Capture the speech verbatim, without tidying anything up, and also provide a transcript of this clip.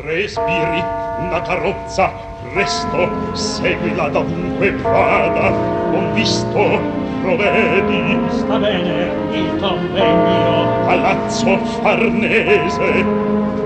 Respiri, una carrozza, presto, seguila dovunque vada. Ho visto, provvedi. Sta bene, il convegno. Palazzo Farnese.